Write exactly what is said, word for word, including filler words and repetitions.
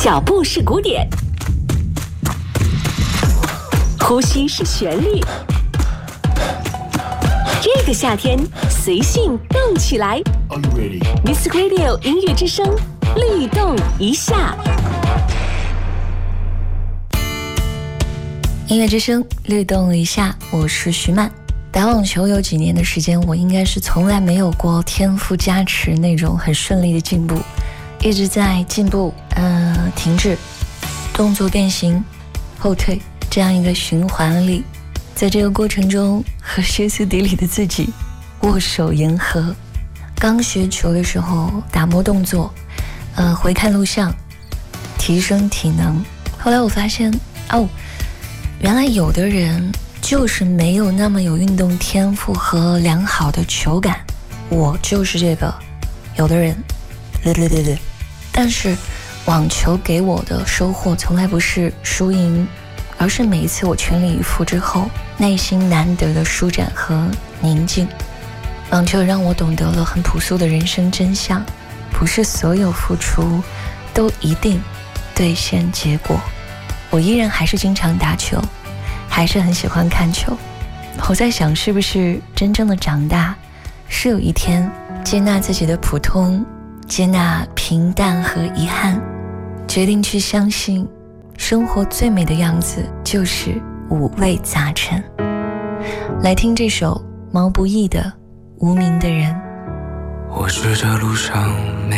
脚步是鼓点，呼吸是旋律。这个夏天，随性动起来。Music Radio 音乐之声，律动一下。 音乐之声，律动一下，我是徐曼。打网球有几年的时间，我应该是从来没有过天赋加持那种很顺利的进步，一直在进步，呃，停滞，动作变形，后退，这样一个循环里。在这个过程中，和歇斯底里的自己握手言和。刚学球的时候，打磨动作，呃，回看录像，提升体能。后来我发现，哦，原来有的人就是没有那么有运动天赋和良好的球感，我就是这个。有的人，对对对对，但是网球给我的收获从来不是输赢，而是每一次我全力以赴之后，内心难得的舒展和宁静。网球让我懂得了很朴素的人生真相，不是所有付出都一定兑现结果。我依然还是经常打球，还是很喜欢看球。我在想，是不是真正的长大，是有一天接纳自己的普通，接纳平淡和遗憾，决定去相信生活最美的样子就是五味杂陈。来听这首毛不易的《无名的人》。 我是这路上